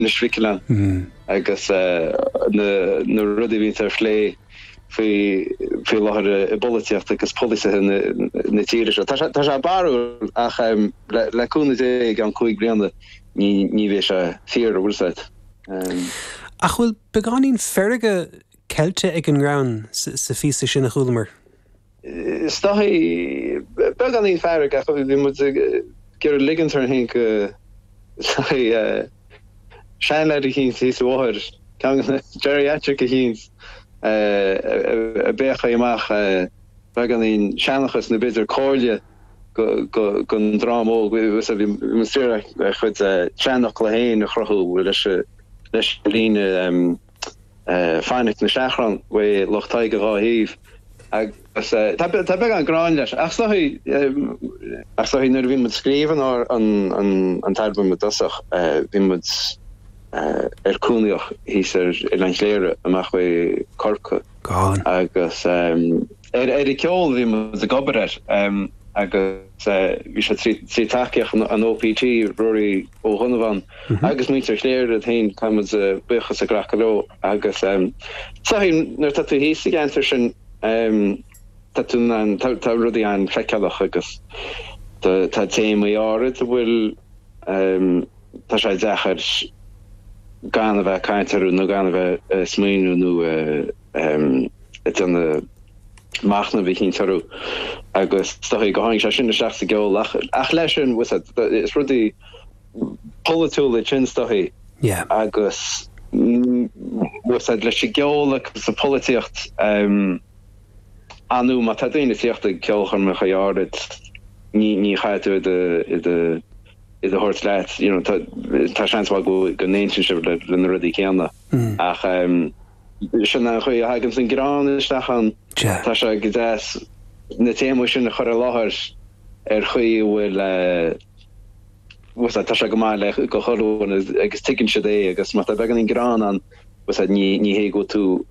Switzerland agus na rudi vín flé fi láhar bolitiacht agus policy na tíre tá barú ach leúna é gan chuig blianda ní bhé se fear úsait. A chuil beganín ferige Celte ag an rán sa fi sin a chuúlamar? Stahi beganín ferige a vi mu gur ligantar hen seinleidir híns hí bhir geriatric a híns a becha amach beganín seannachas na bidir cóirle gon drámó musí chud seannach le héin a chrothú leis líne fáinnic na seachran we lochtaige rá híh agus tá be an gráin leis ach hí nuair bhí mud scríban an tairbe mu dasach bhí mud cúnaíoch hís lein léire amach we corca agus i ceol bhí mud a gobarir agus bhí sé trí takeach an OPT ruirí ó Honnavan agus mítar léir a hain chumid buchas a grachaló agus sahin nuair tá tú híos a gantar sin tá rudí an freiceadach agus tá téim ára a bhfuil tá sé dechar gan a bheith caiintarú nó gan a bheith smaoinú nó machna bhí cinn tarú agus stoí go háing se sinna seachsa geol ach leis sin is rudí polúla sin stoí agus leis sé geolach sa políocht anú má tá daine tíochtta ceolchar me chaárid ní chaú i de hort leit tá seansá go néintin se le na rudí céanna ach sin chu hagan san grán istechan tá se godéis na téimú sin na chur láthir chuí bhfuil tá se go má le go choún agus ticinn se é agus má began in grán an ní hé go tú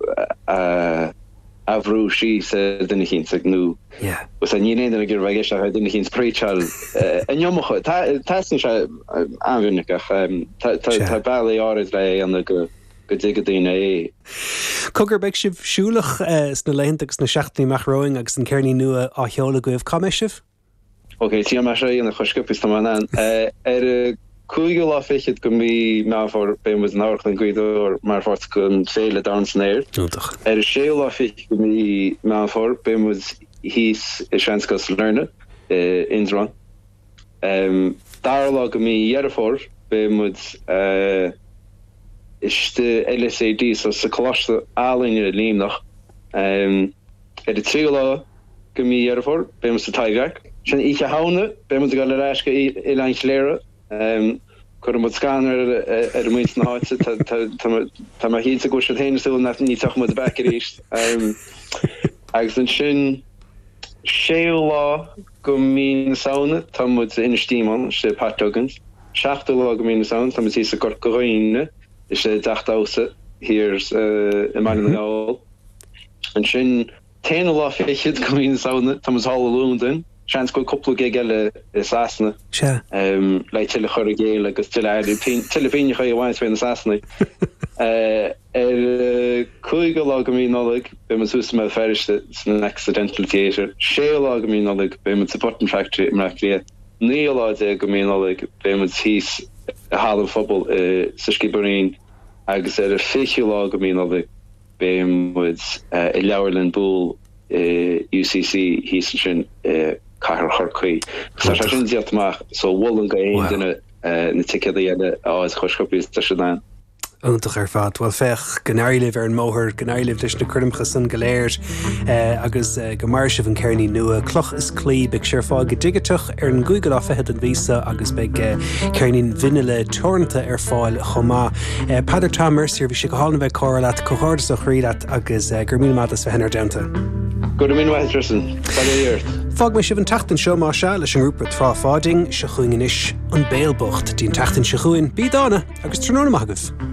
ahrú sí duna chin nó ní éidir gur bheith a duna chin spréiteal an jomocha tá se anhuineach tá bailí áid le an go dig daine é. Cogur beag sibh siúlach sna lehantas na seachtaí machróing agus an ceirní nua á cheola goibh comisiv? Ok, tí mar sé na choscopis tá an cúige lá fichiid go mí meáfar be mu nálan goidú mar fort gon féle dansnéir. Sé lá fiich go mí meáfar be mu híos i seanscas lerne inrán. Dar lá go mí dhearfór be mu is de LSAD so sa choláiste álainne líamnach de trí lá go mí dhearfór be mu sa taigeach. Sin ige hána be mu go le reisce i lein léire chu mu scanner ar muint na háite tá mar hí a go se héinesú na ní tuach mu beir ríist agus an sin sé lá go mí saona tá mu intíán sé patogans 16 lá go mí saona tá tí a go goine is sé dachtdása hir i mar naáil an sin 10 lá féchiid go mí saona tá hallún seans go coppla geile is asna lei tiile chur géile agus tillepéine chu bhhaint fé na asna chuige lá go mí nálaigh be man súsa me feriste san accidental theatre sé lá go mí nálaigh be man supporting factory mar lé ní lá go mí nálaigh be man híos a hálan fphobal sa Skibarín agus a fichiú lá go mí nálaigh be mu i leabharlann búl UCC híos sin cahar chorcaí. Sa sin diaach so bhlan go éon duine na ticead dhéile áis choscopis tá se dain. Úntaach ar fad, bhil fech gnáirlibh ar an móthir, gnáirlibh leis na curimcha san goléir agus go mar sibh an ceirní nua. Cloch is clí beag séar fáil go digeteach ar an gúigad á feithead an vísa agus beag ceirnín vinile tornta ar fáil chomá. Pádar Tom Mercier bhí sé go hána bheith choirleat cohordas ó chrídat agus gur míle madas bheith henar deanta. Go mín Westerson, saluíirt. Fág me sibh an tatan seo má se leis an grúpa trá fáding se chuing inis an béalbocht dín tatan se chuin bí dána agus tróna magah.